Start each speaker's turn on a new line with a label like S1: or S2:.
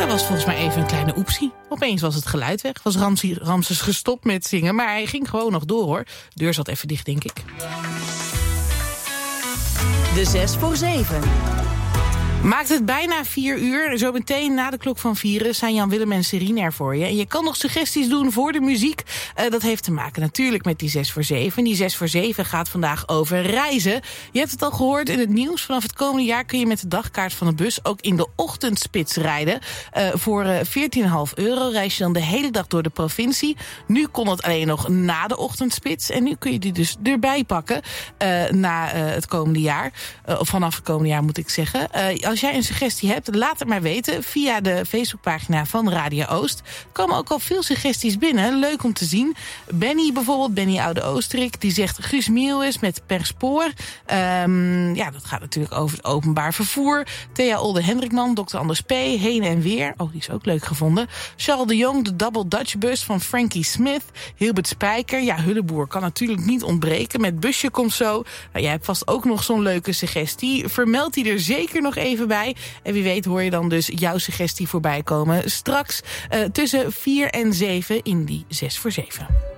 S1: dat was volgens mij even een kleine oepsie. Opeens was het geluid weg. Was Ramses gestopt met zingen, maar hij ging gewoon nog door, hoor. De deur zat even dicht, denk ik.
S2: De 6 voor 7.
S1: Maakt het bijna 4 uur. Zo meteen na de klok van 4 zijn Jan Willem en Serine er voor je. En je kan nog suggesties doen voor de muziek. Dat heeft te maken natuurlijk met die 6 voor 7. Die 6 voor 7 gaat vandaag over reizen. Je hebt het al gehoord in het nieuws. Vanaf het komende jaar kun je met de dagkaart van de bus ook in de ochtendspits rijden. Voor €14,5 reis je dan de hele dag door de provincie. Nu kon het alleen nog na de ochtendspits. En nu kun je die dus erbij pakken na het komende jaar. Of vanaf het komende jaar moet ik zeggen. Als jij een suggestie hebt, laat het maar weten via de Facebookpagina van Radio Oost. Er komen ook al veel suggesties binnen. Leuk om te zien. Benny bijvoorbeeld, Benny Oude Oosterik, die zegt Guus Meeuwis met Per Spoor. Dat gaat natuurlijk over het openbaar vervoer. Thea Olde Hendrikman, Dr. Anders P, Heen en Weer. Oh, die is ook leuk gevonden. Charles de Jong, de Double Dutch Bus van Frankie Smith. Hilbert Spijker, ja, Hulleboer kan natuurlijk niet ontbreken. Met Busje komt zo. Nou, jij hebt vast ook nog zo'n leuke suggestie. Vermeld die er zeker nog even bij. En wie weet hoor je dan dus jouw suggestie voorbij komen. Straks tussen 4 en 7 in die 6 voor 7.